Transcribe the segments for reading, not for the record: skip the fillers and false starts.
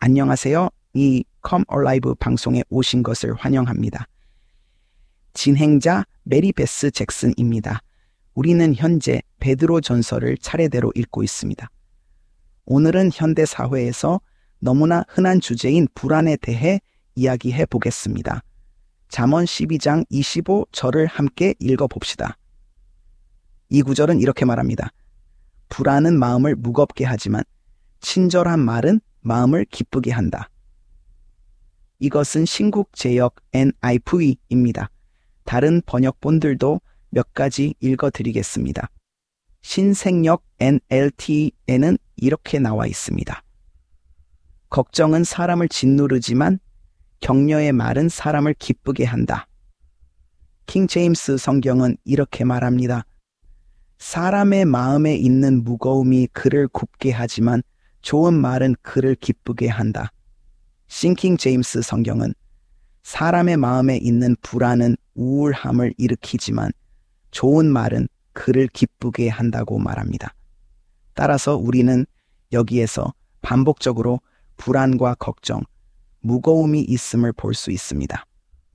안녕하세요. 이 Come Alive 방송에 오신 것을 환영합니다. 진행자 메리 베스 잭슨입니다. 우리는 현재 베드로 전서를 차례대로 읽고 있습니다. 오늘은 현대 사회에서 너무나 흔한 주제인 불안에 대해 이야기해 보겠습니다. 잠언 12장 25절을 함께 읽어봅시다. 이 구절은 이렇게 말합니다. 불안은 마음을 무겁게 하지만 친절한 말은 마음을 기쁘게 한다. 이것은 신국제역 NIV입니다. 다른 번역본들도 몇 가지 읽어드리겠습니다. 신생역 NLT에는 이렇게 나와 있습니다. 걱정은 사람을 짓누르지만 격려의 말은 사람을 기쁘게 한다. 킹 제임스 성경은 이렇게 말합니다. 사람의 마음에 있는 무거움이 그를 굽게 하지만 좋은 말은 그를 기쁘게 한다. 싱킹 제임스 성경은 사람의 마음에 있는 불안은 우울함을 일으키지만 좋은 말은 그를 기쁘게 한다고 말합니다. 따라서 우리는 여기에서 반복적으로 불안과 걱정, 무거움이 있음을 볼 수 있습니다.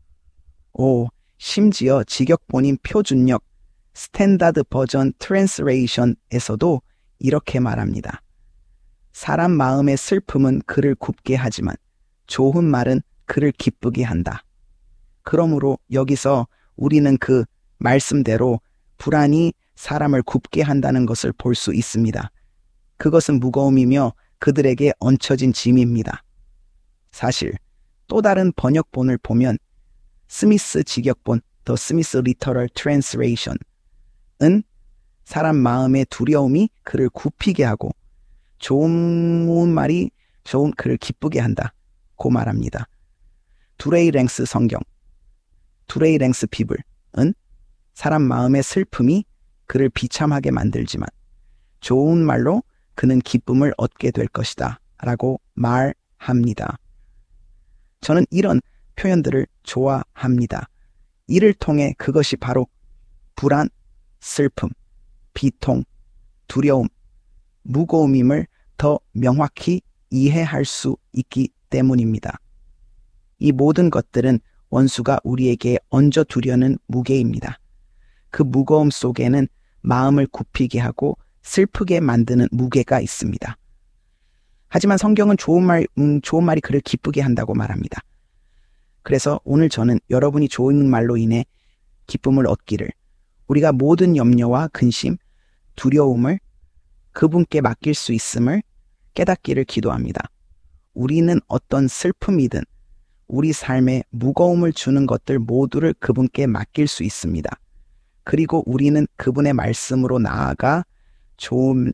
심지어 직역본인 표준역 스탠다드 버전 트랜스레이션에서도 이렇게 말합니다. 사람 마음의 슬픔은 그를 굽게 하지만 좋은 말은 그를 기쁘게 한다. 그러므로 여기서 우리는 그 말씀대로 불안이 사람을 굽게 한다는 것을 볼 수 있습니다. 그것은 무거움이며 그들에게 얹혀진 짐입니다. 사실 또 다른 번역본을 보면 스미스 직역본 The Smith Literal Translation은 사람 마음의 두려움이 그를 굽히게 하고 좋은 말이 그를 기쁘게 한다고 말합니다. 두레이랭스 성경 두레이랭스 비블은 사람 마음의 슬픔이 그를 비참하게 만들지만 좋은 말로 그는 기쁨을 얻게 될 것이다 라고 말합니다. 저는 이런 표현들을 좋아합니다. 이를 통해 그것이 바로 불안, 슬픔, 비통, 두려움, 무거움임을 더 명확히 이해할 수 있기 때문입니다. 이 모든 것들은 원수가 우리에게 얹어두려는 무게입니다. 그 무거움 속에는 마음을 굽히게 하고 슬프게 만드는 무게가 있습니다. 하지만 성경은 좋은 말이 그를 기쁘게 한다고 말합니다. 그래서 오늘 저는 여러분이 좋은 말로 인해 기쁨을 얻기를, 우리가 모든 염려와 근심, 두려움을 그분께 맡길 수 있음을 깨닫기를 기도합니다. 우리는 어떤 슬픔이든 우리 삶에 무거움을 주는 것들 모두를 그분께 맡길 수 있습니다. 그리고 우리는 그분의 말씀으로 나아가 좋은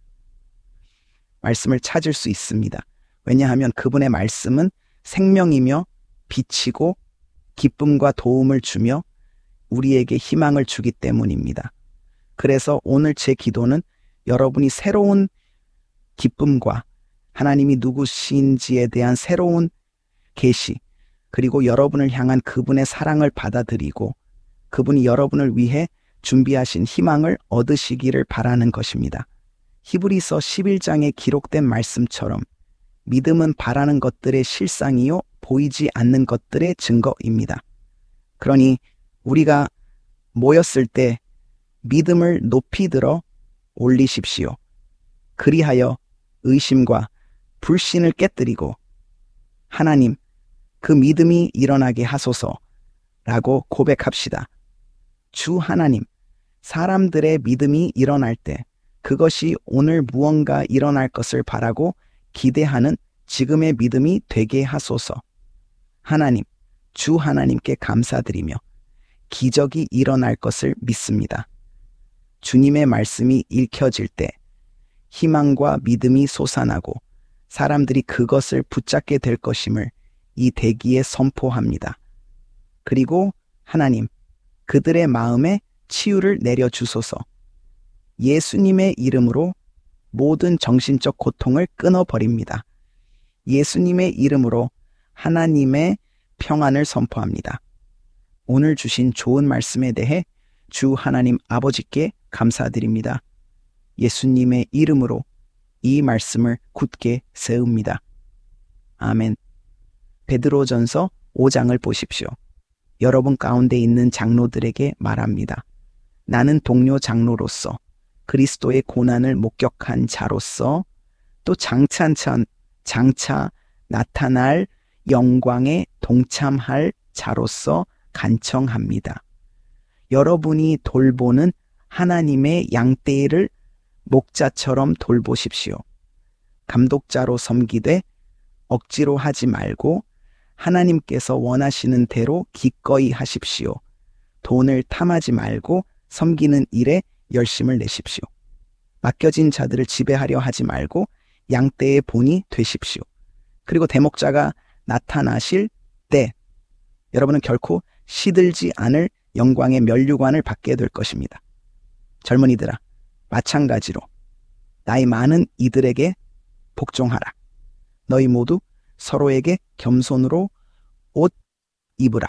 말씀을 찾을 수 있습니다. 왜냐하면 그분의 말씀은 생명이며 빛이고 기쁨과 도움을 주며 우리에게 희망을 주기 때문입니다. 그래서 오늘 제 기도는 여러분이 새로운 기쁨과 하나님이 누구신지에 대한 새로운 계시, 그리고 여러분을 향한 그분의 사랑을 받아들이고 그분이 여러분을 위해 준비하신 희망을 얻으시기를 바라는 것입니다. 히브리서 11장에 기록된 말씀처럼 믿음은 바라는 것들의 실상이요 보이지 않는 것들의 증거입니다. 그러니 우리가 모였을 때 믿음을 높이 들어 올리십시오. 그리하여 의심과 불신을 깨뜨리고 하나님, 그 믿음이 일어나게 하소서라고 고백합시다. 주 하나님, 사람들의 믿음이 일어날 때 그것이 오늘 무언가 일어날 것을 바라고 기대하는 지금의 믿음이 되게 하소서. 하나님, 주 하나님께 감사드리며 기적이 일어날 것을 믿습니다. 주님의 말씀이 읽혀질 때 희망과 믿음이 솟아나고 사람들이 그것을 붙잡게 될 것임을 이 대기에 선포합니다. 그리고 하나님, 그들의 마음에 치유를 내려주소서. 예수님의 이름으로 모든 정신적 고통을 끊어버립니다. 예수님의 이름으로 하나님의 평안을 선포합니다. 오늘 주신 좋은 말씀에 대해 주 하나님 아버지께 감사드립니다. 예수님의 이름으로 이 말씀을 굳게 세웁니다. 아멘. 베드로전서 5장을 보십시오. 여러분 가운데 있는 장로들에게 말합니다. 나는 동료 장로로서 그리스도의 고난을 목격한 자로서 또 장차 나타날 영광에 동참할 자로서 간청합니다. 여러분이 돌보는 하나님의 양떼를 목자처럼 돌보십시오. 감독자로 섬기되 억지로 하지 말고 하나님께서 원하시는 대로 기꺼이 하십시오. 돈을 탐하지 말고 섬기는 일에 열심을 내십시오. 맡겨진 자들을 지배하려 하지 말고 양떼의 본이 되십시오. 그리고 대목자가 나타나실 때 여러분은 결코 시들지 않을 영광의 면류관을 받게 될 것입니다. 젊은이들아, 마찬가지로 나이 많은 이들에게 복종하라. 너희 모두 서로에게 겸손으로 옷 입으라.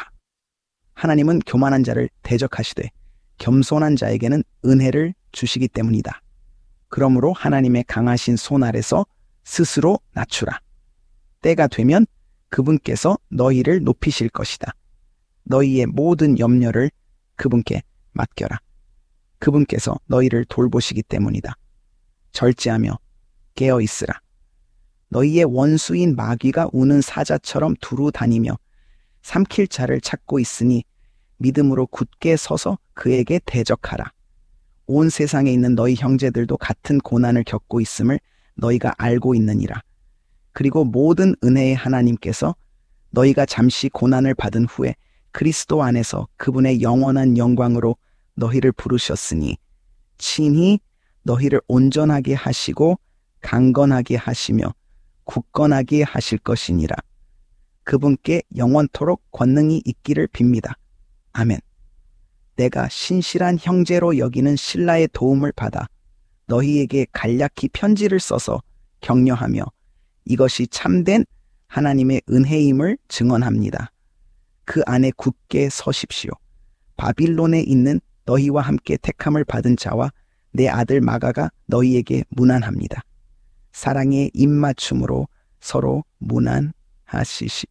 하나님은 교만한 자를 대적하시되 겸손한 자에게는 은혜를 주시기 때문이다. 그러므로 하나님의 강하신 손 아래서 스스로 낮추라. 때가 되면 그분께서 너희를 높이실 것이다. 너희의 모든 염려를 그분께 맡겨라. 그분께서 너희를 돌보시기 때문이다. 절제하며 깨어 있으라. 너희의 원수인 마귀가 우는 사자처럼 두루 다니며 삼킬 자를 찾고 있으니 믿음으로 굳게 서서 그에게 대적하라. 온 세상에 있는 너희 형제들도 같은 고난을 겪고 있음을 너희가 알고 있느니라. 그리고 모든 은혜의 하나님께서 너희가 잠시 고난을 받은 후에 그리스도 안에서 그분의 영원한 영광으로 너희를 부르셨으니 친히 너희를 온전하게 하시고 강건하게 하시며 굳건하게 하실 것이니라. 그분께 영원토록 권능이 있기를 빕니다. 아멘. 내가 신실한 형제로 여기는 신라의 도움을 받아 너희에게 간략히 편지를 써서 격려하며 이것이 참된 하나님의 은혜임을 증언합니다. 그 안에 굳게 서십시오. 바빌론에 있는 너희와 함께 택함을 받은 자와 내 아들 마가가 너희에게 문안합니다. 사랑의 입맞춤으로 서로 문안하시십시오.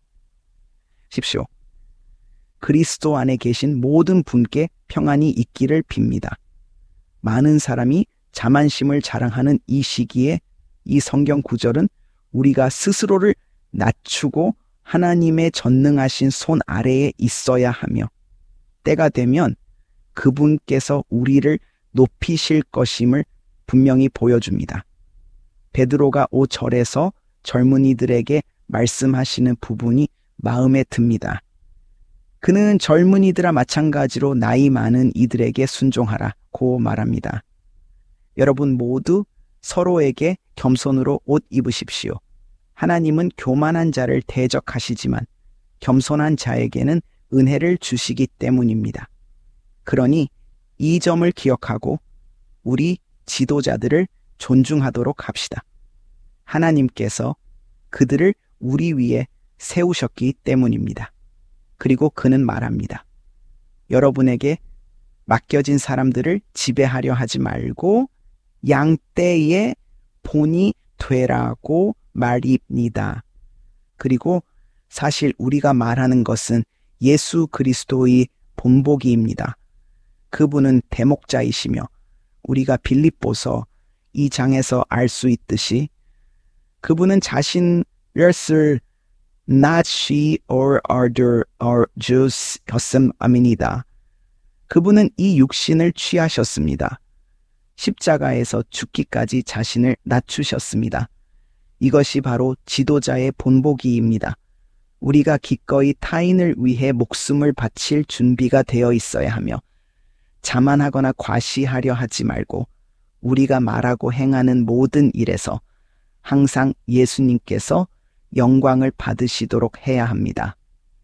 그리스도 안에 계신 모든 분께 평안이 있기를 빕니다. 많은 사람이 자만심을 자랑하는 이 시기에 이 성경 구절은 우리가 스스로를 낮추고 하나님의 전능하신 손 아래에 있어야 하며 때가 되면 그분께서 우리를 높이실 것임을 분명히 보여줍니다. 베드로가 5절에서 젊은이들에게 말씀하시는 부분이 마음에 듭니다. 그는 젊은이들과 마찬가지로 나이 많은 이들에게 순종하라고 말합니다. 여러분 모두 서로에게 겸손으로 옷 입으십시오. 하나님은 교만한 자를 대적하시지만 겸손한 자에게는 은혜를 주시기 때문입니다. 그러니 이 점을 기억하고 우리 지도자들을 존중하도록 합시다. 하나님께서 그들을 우리 위에 세우셨기 때문입니다. 그리고 그는 말합니다. 여러분에게 맡겨진 사람들을 지배하려 하지 말고 양떼의 본이 되라고 말입니다. 그리고 사실 우리가 말하는 것은 예수 그리스도의 본보기입니다. 그분은 대목자이시며 우리가 빌립보서 2장에서 알 수 있듯이 그분은 자신을 not she or other or Jews 였음입니다. 그분은 이 육신을 취하셨습니다. 십자가에서 죽기까지 자신을 낮추셨습니다. 이것이 바로 지도자의 본보기입니다. 우리가 기꺼이 타인을 위해 목숨을 바칠 준비가 되어 있어야 하며 자만하거나 과시하려 하지 말고 우리가 말하고 행하는 모든 일에서 항상 예수님께서 영광을 받으시도록 해야 합니다.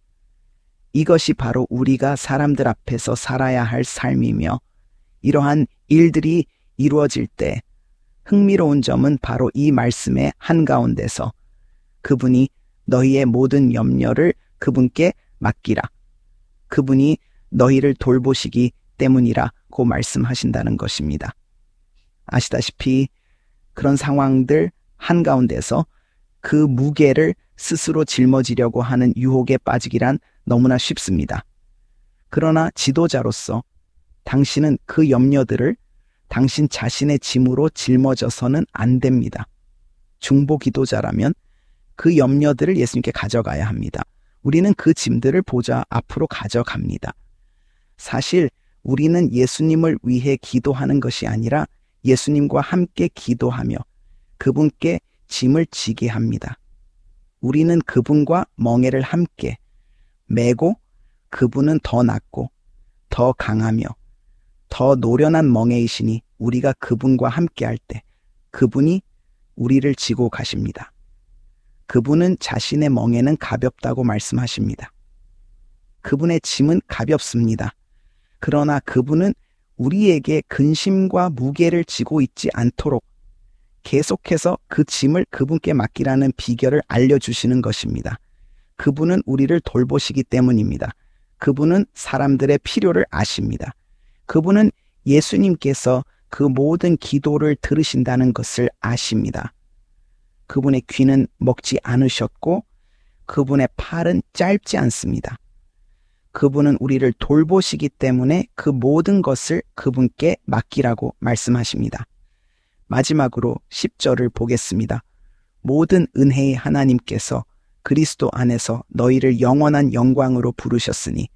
이것이 바로 우리가 사람들 앞에서 살아야 할 삶이며 이러한 일들이 이루어질 때 흥미로운 점은 바로 이 말씀의 한가운데서 그분이 너희의 모든 염려를 그분께 맡기라. 그분이 너희를 돌보시기 때문이라고 말씀하신다는 것입니다. 아시다시피 그런 상황들 한가운데서 그 무게를 스스로 짊어지려고 하는 유혹에 빠지기란 너무나 쉽습니다. 그러나 지도자로서 당신은 그 염려들을 당신 자신의 짐으로 짊어져서는 안 됩니다. 중보 기도자라면 그 염려들을 예수님께 가져가야 합니다. 우리는 그 짐들을 보좌 앞으로 가져갑니다. 사실 우리는 예수님을 위해 기도하는 것이 아니라 예수님과 함께 기도하며 그분께 짐을 지게 합니다. 우리는 그분과 멍에를 함께 메고 그분은 더 낫고 더 강하며 더 노련한 멍에이시니 우리가 그분과 함께 할 때 그분이 우리를 지고 가십니다. 그분은 자신의 멍에는 가볍다고 말씀하십니다. 그분의 짐은 가볍습니다. 그러나 그분은 우리에게 근심과 무게를 지고 있지 않도록 계속해서 그 짐을 그분께 맡기라는 비결을 알려주시는 것입니다. 그분은 우리를 돌보시기 때문입니다. 그분은 사람들의 필요를 아십니다. 그분은 예수님께서 그 모든 기도를 들으신다는 것을 아십니다. 그분의 귀는 먹지 않으셨고 그분의 팔은 짧지 않습니다. 그분은 우리를 돌보시기 때문에 그 모든 것을 그분께 맡기라고 말씀하십니다. 마지막으로 10절을 보겠습니다. 모든 은혜의 하나님께서 그리스도 안에서 너희를 영원한 영광으로 부르셨으니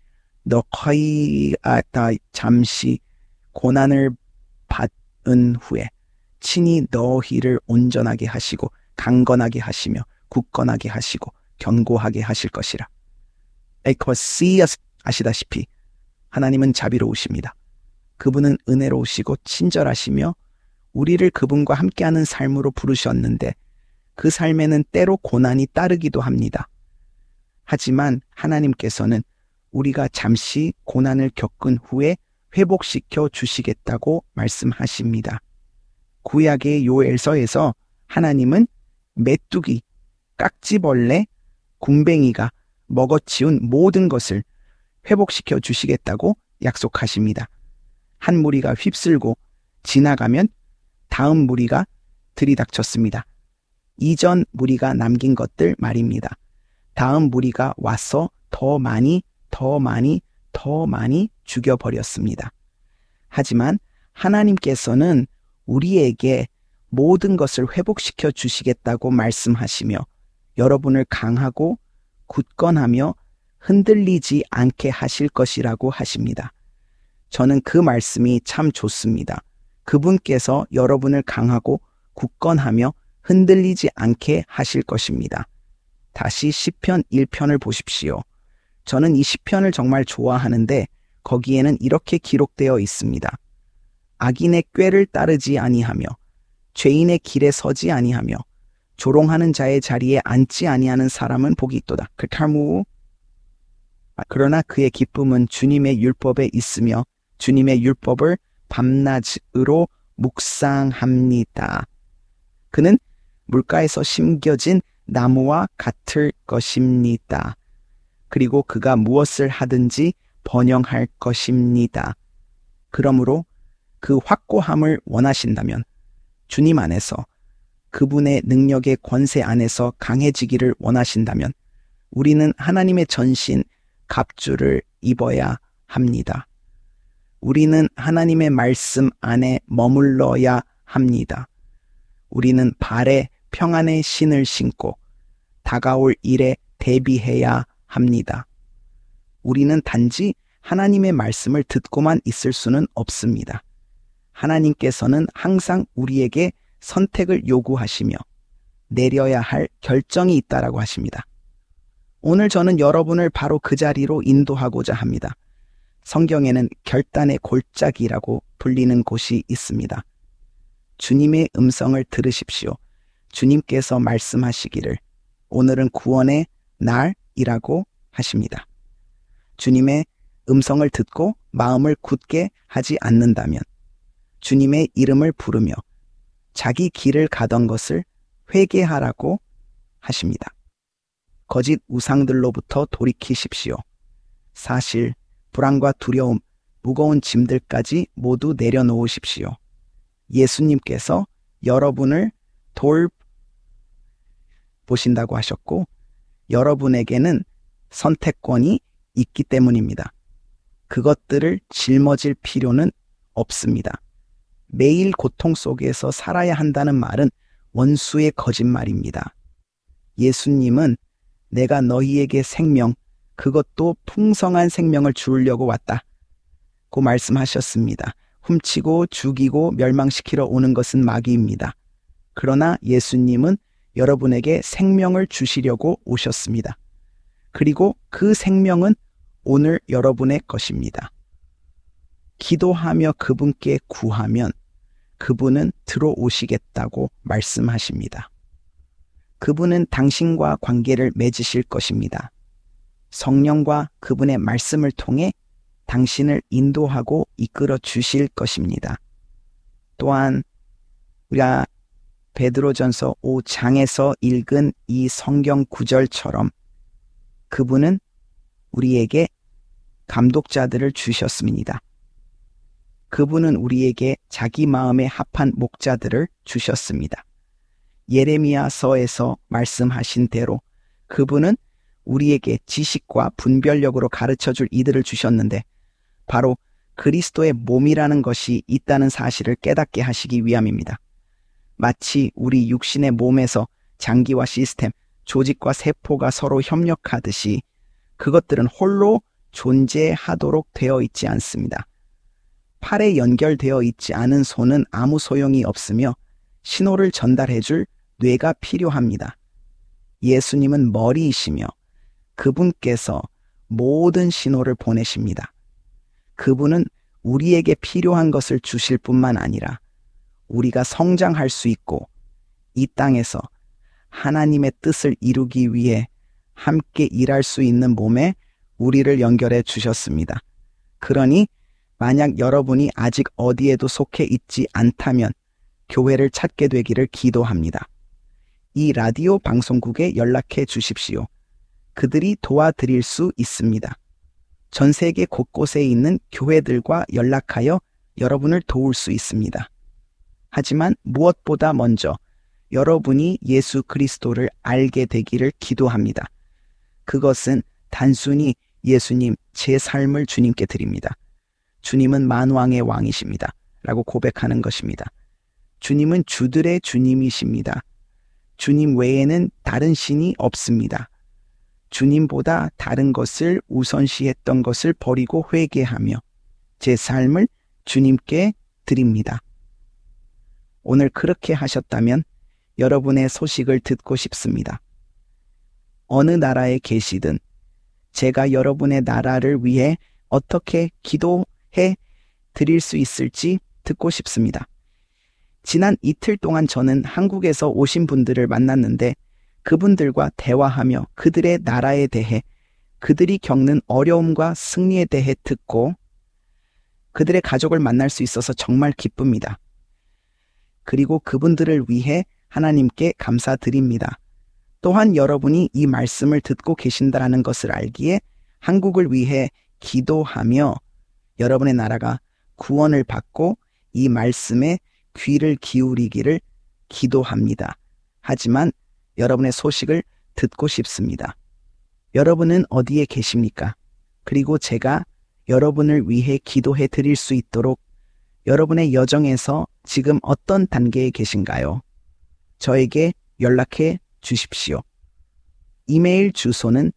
너희가 잠시 고난을 받은 후에 친히 너희를 온전하게 하시고 강건하게 하시며 굳건하게 하시고 견고하게 하실 것이라. 에코시 아시다시피 하나님은 자비로우십니다. 그분은 은혜로우시고 친절하시며 우리를 그분과 함께하는 삶으로 부르셨는데 그 삶에는 때로 고난이 따르기도 합니다. 하지만 하나님께서는 우리가 잠시 고난을 겪은 후에 회복시켜 주시겠다고 말씀하십니다. 구약의 요엘서에서 하나님은 메뚜기, 깍지벌레, 궁뱅이가 먹어치운 모든 것을 회복시켜 주시겠다고 약속하십니다. 한 무리가 휩쓸고 지나가면 다음 무리가 들이닥쳤습니다. 이전 무리가 남긴 것들 말입니다. 다음 무리가 와서 더 많이 죽여버렸습니다. 하지만 하나님께서는 우리에게 모든 것을 회복시켜 주시겠다고 말씀하시며 여러분을 강하고 굳건하며 흔들리지 않게 하실 것이라고 하십니다. 저는 그 말씀이 참 좋습니다. 그분께서 여러분을 강하고 굳건하며 흔들리지 않게 하실 것입니다. 다시 시편 1편을 보십시오. 저는 이 시편을 정말 좋아하는데 거기에는 이렇게 기록되어 있습니다. 악인의 꾀를 따르지 아니하며 죄인의 길에 서지 아니하며 조롱하는 자의 자리에 앉지 아니하는 사람은 복이 있도다. 그러나 그의 기쁨은 주님의 율법에 있으며 주님의 율법을 밤낮으로 묵상합니다. 그는 물가에서 심겨진 나무와 같을 것입니다. 그리고 그가 무엇을 하든지 번영할 것입니다. 그러므로 그 확고함을 원하신다면 주님 안에서 그분의 능력의 권세 안에서 강해지기를 원하신다면 우리는 하나님의 전신 갑주를 입어야 합니다. 우리는 하나님의 말씀 안에 머물러야 합니다. 우리는 발에 평안의 신을 신고 다가올 일에 대비해야 합니다. 우리는 단지 하나님의 말씀을 듣고만 있을 수는 없습니다. 하나님께서는 항상 우리에게 선택을 요구하시며 내려야 할 결정이 있다라고 하십니다. 오늘 저는 여러분을 바로 그 자리로 인도하고자 합니다. 성경에는 결단의 골짜기라고 불리는 곳이 있습니다. 주님의 음성을 들으십시오. 주님께서 말씀하시기를 오늘은 구원의 날이라고 하십니다. 주님의 음성을 듣고 마음을 굳게 하지 않는다면 주님의 이름을 부르며 자기 길을 가던 것을 회개하라고 하십니다. 거짓 우상들로부터 돌이키십시오. 사실, 불안과 두려움, 무거운 짐들까지 모두 내려놓으십시오. 예수님께서 여러분을 돌보신다고 하셨고 여러분에게는 선택권이 있기 때문입니다. 그것들을 짊어질 필요는 없습니다. 매일 고통 속에서 살아야 한다는 말은 원수의 거짓말입니다. 예수님은 내가 너희에게 생명, 그것도 풍성한 생명을 주려고 왔다고 말씀하셨습니다. 훔치고 죽이고 멸망시키러 오는 것은 마귀입니다. 그러나 예수님은 여러분에게 생명을 주시려고 오셨습니다. 그리고 그 생명은 오늘 여러분의 것입니다. 기도하며 그분께 구하면 그분은 들어오시겠다고 말씀하십니다. 그분은 당신과 관계를 맺으실 것입니다. 성령과 그분의 말씀을 통해 당신을 인도하고 이끌어 주실 것입니다. 또한 우리가 베드로전서 5장에서 읽은 이 성경 구절처럼 그분은 우리에게 감독자들을 주셨습니다. 그분은 우리에게 자기 마음에 합한 목자들을 주셨습니다. 예레미야서에서 말씀하신 대로 그분은 우리에게 지식과 분별력으로 가르쳐줄 이들을 주셨는데 바로 그리스도의 몸이라는 것이 있다는 사실을 깨닫게 하시기 위함입니다. 마치 우리 육신의 몸에서 장기와 시스템, 조직과 세포가 서로 협력하듯이 그것들은 홀로 존재하도록 되어 있지 않습니다. 팔에 연결되어 있지 않은 손은 아무 소용이 없으며 신호를 전달해줄 뇌가 필요합니다. 예수님은 머리이시며 그분께서 모든 신호를 보내십니다. 그분은 우리에게 필요한 것을 주실 뿐만 아니라 우리가 성장할 수 있고 이 땅에서 하나님의 뜻을 이루기 위해 함께 일할 수 있는 몸에 우리를 연결해 주셨습니다. 그러니 만약 여러분이 아직 어디에도 속해 있지 않다면 교회를 찾게 되기를 기도합니다. 이 라디오 방송국에 연락해 주십시오. 그들이 도와드릴 수 있습니다. 전 세계 곳곳에 있는 교회들과 연락하여 여러분을 도울 수 있습니다. 하지만 무엇보다 먼저 여러분이 예수 그리스도를 알게 되기를 기도합니다. 그것은 단순히 예수님, 제 삶을 주님께 드립니다. 주님은 만왕의 왕이십니다. 라고 고백하는 것입니다. 주님은 주들의 주님이십니다. 주님 외에는 다른 신이 없습니다. 주님보다 다른 것을 우선시했던 것을 버리고 회개하며 제 삶을 주님께 드립니다. 오늘 그렇게 하셨다면 여러분의 소식을 듣고 싶습니다. 어느 나라에 계시든 제가 여러분의 나라를 위해 어떻게 기도해 드릴 수 있을지 듣고 싶습니다. 지난 이틀 동안 저는 한국에서 오신 분들을 만났는데 그분들과 대화하며 그들의 나라에 대해 그들이 겪는 어려움과 승리에 대해 듣고 그들의 가족을 만날 수 있어서 정말 기쁩니다. 그리고 그분들을 위해 하나님께 감사드립니다. 또한 여러분이 이 말씀을 듣고 계신다는 것을 알기에 한국을 위해 기도하며 여러분의 나라가 구원을 받고 이 말씀에 귀를 기울이기를 기도합니다. 하지만 여러분의 소식을 듣고 싶습니다. 여러분은 어디에 계십니까? 그리고 제가 여러분을 위해 기도해 드릴 수 있도록 여러분의 여정에서 지금 어떤 단계에 계신가요? 저에게 연락해 주십시오. 이메일 주소는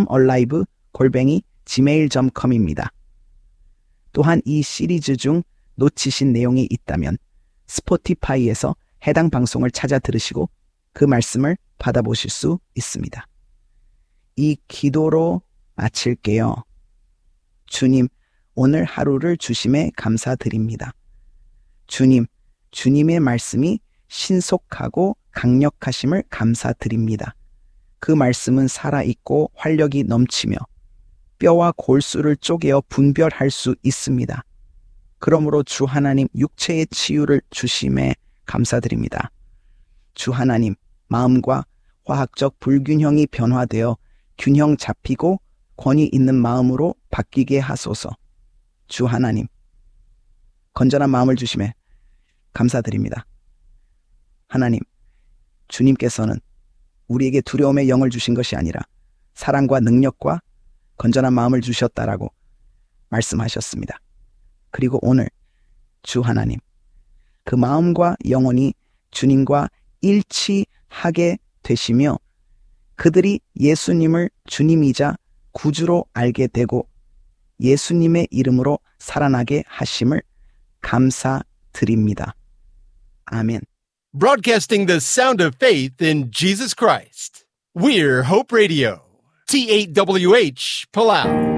comealive@gmail.com입니다. 또한 이 시리즈 중 놓치신 내용이 있다면 스포티파이에서 해당 방송을 찾아 들으시고 그 말씀을 받아보실 수 있습니다. 이 기도로 마칠게요. 주님, 오늘 하루를 주심에 감사드립니다. 주님, 주님의 말씀이 신속하고 강력하심을 감사드립니다. 그 말씀은 살아있고 활력이 넘치며 뼈와 골수를 쪼개어 분별할 수 있습니다. 그러므로 주 하나님 육체의 치유를 주심에 감사드립니다. 주 하나님 마음과 화학적 불균형이 변화되어 균형 잡히고 권위 있는 마음으로 바뀌게 하소서. 주 하나님 건전한 마음을 주심에 감사드립니다. 하나님, 주님께서는 우리에게 두려움의 영을 주신 것이 아니라 사랑과 능력과 건전한 마음을 주셨다라고 말씀하셨습니다. 그리고 오늘 주 하나님, 그 마음과 영혼이 주님과 일치하게 되시며 그들이 예수님을 주님이자 구주로 알게 되고 예수님의 이름으로 살아나게 하심을 감사드립니다. 아멘. Broadcasting the sound of faith in Jesus Christ. We're Hope Radio. T8WH, Palau.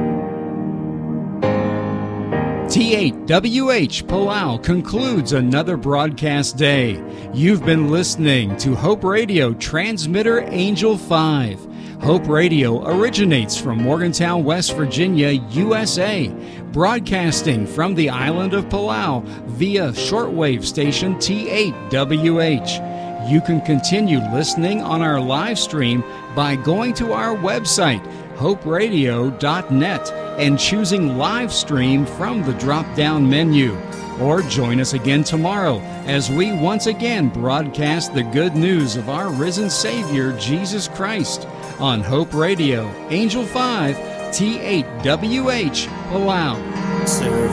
T8WH Palau concludes another broadcast day. You've been listening to Hope Radio Transmitter Angel 5. Hope Radio originates from Morgantown, West Virginia, USA, broadcasting from the island of Palau via shortwave station T8WH. You can continue listening on our live stream by going to our website, hoperadio.net, and choosing live stream from the drop-down menu. Or join us again tomorrow as we once again broadcast the good news of our risen Savior, Jesus Christ, on Hope Radio, Angel 5, T8WH, Palau. Serve